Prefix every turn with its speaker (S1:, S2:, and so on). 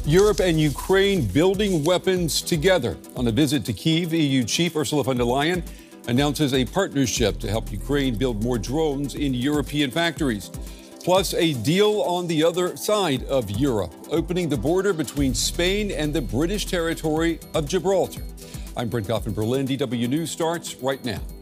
S1: Europe and Ukraine building weapons together. On a visit to Kyiv, EU Chief Ursula von der Leyen announces a partnership to help Ukraine build more drones in European factories. Plus, a deal on the other side of Europe, opening the border between Spain and the British territory of Gibraltar. I'm Brent Goff in Berlin. DW News starts right now.